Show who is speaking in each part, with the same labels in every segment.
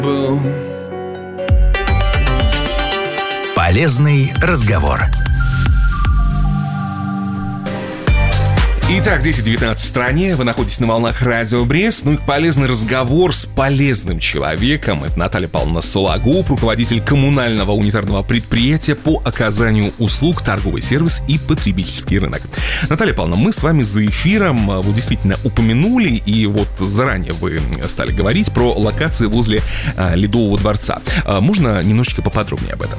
Speaker 1: Полезный разговор.
Speaker 2: Итак, 10:19 в стране, вы находитесь на волнах Радио Брест. Ну и полезный разговор с полезным человеком. Это Наталья Павловна Сологуб, руководитель коммунального унитарного предприятия по оказанию услуг, торговый сервис и потребительский рынок. Наталья Павловна, мы с вами за эфиром вот действительно упомянули, и вот заранее вы стали говорить про локации возле Ледового дворца. Можно немножечко поподробнее об этом?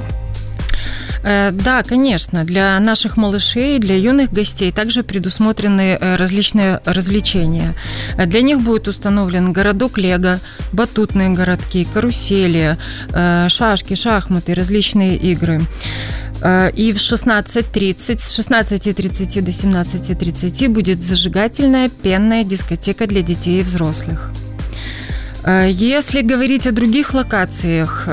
Speaker 3: Да, конечно. Для наших малышей, для юных гостей также предусмотрены различные развлечения. Для них будет установлен городок Лего, батутные городки, карусели, шашки, шахматы, различные игры. И в 16:30, с 16:30 до 17:30 будет зажигательная пенная дискотека для детей и взрослых. Если говорить о других локациях,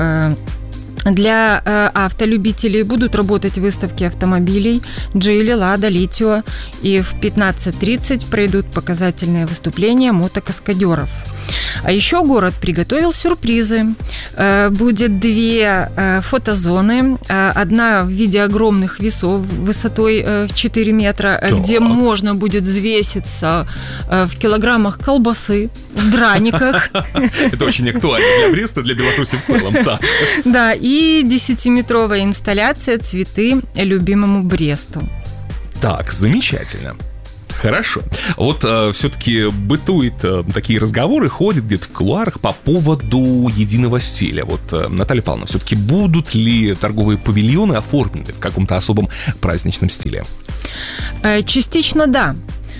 Speaker 3: для автолюбителей будут работать выставки автомобилей Geely, Lada, Litiо, и в 15:30 пройдут показательные выступления мотокаскадеров. А еще город приготовил сюрпризы. Будет 2 фотозоны. Одна в виде огромных весов высотой в 4 метра, да, где можно будет взвеситься в килограммах колбасы, в драниках.
Speaker 2: Это очень актуально для Бреста, для Беларуси в целом.
Speaker 3: Да, и 10-метровая инсталляция «Цветы любимому Бресту».
Speaker 2: Так, замечательно. Хорошо. Вот все-таки бытуют такие разговоры, ходят где-то в кулуарах по поводу единого стиля. Вот, Наталья Павловна, все-таки будут ли торговые павильоны оформлены в каком-то особом праздничном стиле?
Speaker 3: Частично да.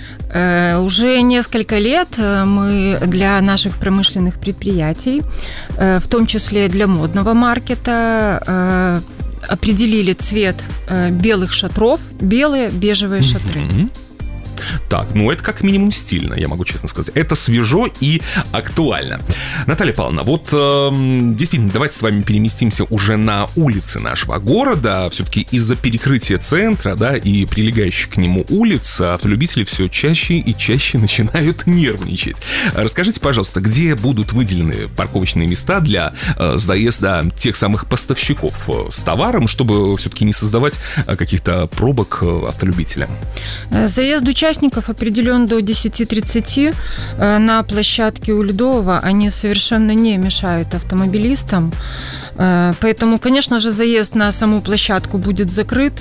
Speaker 3: Уже несколько лет мы для наших промышленных предприятий, в том числе для модного маркета, определили цвет белых шатров, белые бежевые шатры.
Speaker 2: Так, ну это как минимум стильно, я могу честно сказать. Это свежо и актуально. Наталья Павловна, вот действительно, давайте с вами переместимся уже на улицы нашего города. Все-таки из-за перекрытия центра, да, и прилегающих к нему улиц, автолюбители все чаще и чаще начинают нервничать. Расскажите, пожалуйста, где будут выделены парковочные места для заезда тех самых поставщиков с товаром, чтобы все-таки не создавать каких-то пробок автолюбителям?
Speaker 3: Заезд участников определен до 10:30 на площадке у Ледового. Они совершенно не мешают автомобилистам. Поэтому, конечно же, заезд на саму площадку будет закрыт.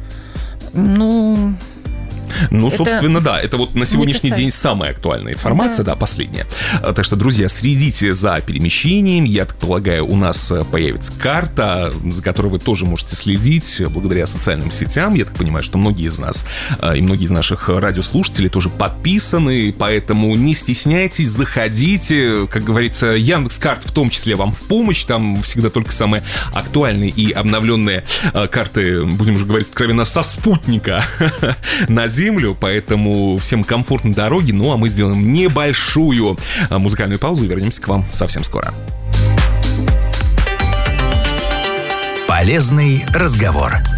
Speaker 2: Ну, собственно, да, это вот на сегодняшний день самая актуальная информация, да, последняя. Так что, друзья, следите за перемещением. Я так полагаю, у нас появится карта, за которой вы тоже можете следить благодаря социальным сетям. Я так понимаю, что многие из нас и многие из наших радиослушателей тоже подписаны, поэтому не стесняйтесь, заходите. Как говорится, Яндекс.Карт в том числе вам в помощь. Там всегда только самые актуальные и обновленные карты, будем уже говорить откровенно, со спутника на землю, поэтому всем комфортной дороги. Ну, а мы сделаем небольшую музыкальную паузу и вернемся к вам совсем скоро.
Speaker 1: Полезный разговор.